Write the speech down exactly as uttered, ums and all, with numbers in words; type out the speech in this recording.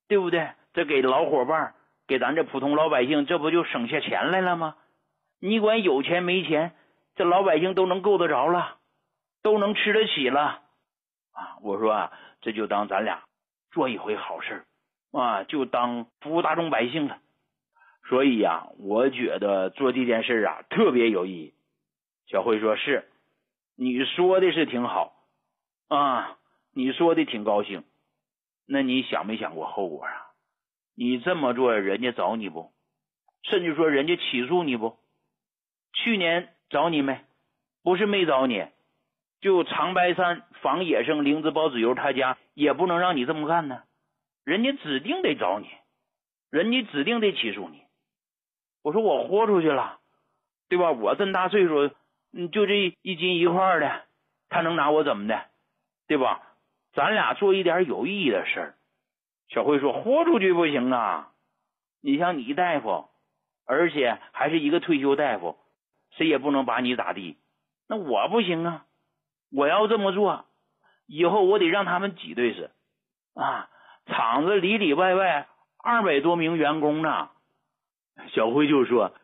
对不对？这给老伙伴，给咱这普通老百姓，这不就省下钱来了吗？你管有钱没钱，这老百姓都能够得着了，都能吃得起了啊！我说啊，这就当咱俩做一回好事啊，就当服务大众百姓了。所以呀、啊，我觉得做这件事啊特别有意义。小慧说是，你说的是挺好啊，你说的挺高兴。那你想没想过后果啊？你这么做，人家找你不？甚至说人家起诉你不？去年找你没？不是没找你，就长白山仿野生灵芝孢子油他家也不能让你这么干呢，人家指定得找你，人家指定得起诉你。我说我豁出去了，对吧？我这么大岁数，嗯，就这一斤一块的，他能拿我怎么的，对吧？咱俩做一点有意义的事儿。小慧说豁出去不行啊，你像你大夫，而且还是一个退休大夫，谁也不能把你咋地。那我不行啊，我要这么做，以后我得让他们挤兑死啊！厂子里里外外二百多名员工呢。小辉就说：“